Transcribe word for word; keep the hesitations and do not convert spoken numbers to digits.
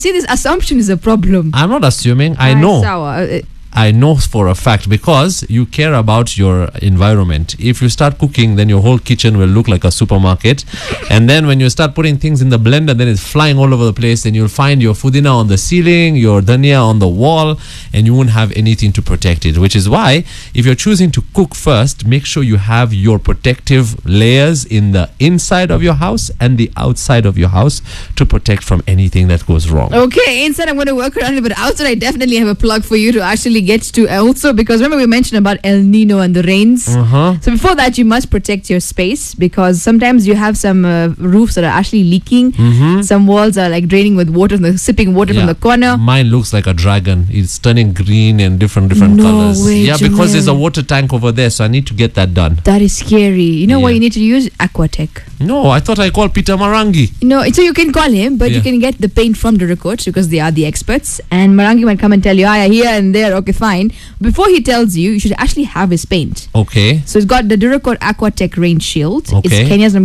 See, this assumption is a problem. I'm not assuming. I Ah, know. sour. I know for a fact because you care about your environment. If you start cooking, then your whole kitchen will look like a supermarket. And then when you start putting things in the blender, then it's flying all over the place. Then you'll find your pudina on the ceiling, your dhania on the wall, and you won't have anything to protect it. Which is why, if you're choosing to cook first, make sure you have your protective layers in the inside of your house and the outside of your house to protect from anything that goes wrong. Okay, inside I'm going to work around it, but outside I definitely have a plug for you to actually get to also, because remember we mentioned about El Nino and the rains. Uh-huh. So before that, you must protect your space, because sometimes you have some uh, roofs that are actually leaking. Mm-hmm. Some walls are like draining with water, the sipping water Yeah. from the corner. Mine looks like a dragon. It's turning green and different different No colors. way, yeah, because there's a Jamil. water tank over there, so I need to get that done. That is scary. You know what Yeah. you need to use? Aquatech. No, I thought I called Peter Marangi. No, so you can call him, but you Yeah. can get the paint from Duracort because they are the experts. And Marangi might come and tell you, ah, here and there, okay, fine. Before he tells you, you should actually have his paint. Okay. So it's got the Duracort Aquatech Rain Shield. Okay. It's Kenya's number